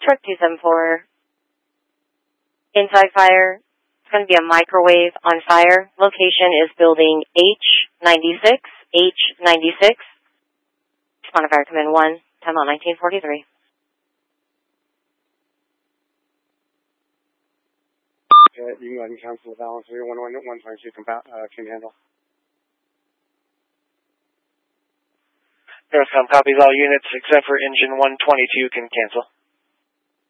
Truck 274. Inside fire. It's going to be a microwave on fire. Location is building H96. H96. Respond to fire command 1. Time out 1943. You can go ahead and cancel the balance here. 122 can handle. Northcom copies all units except for engine 122 can cancel.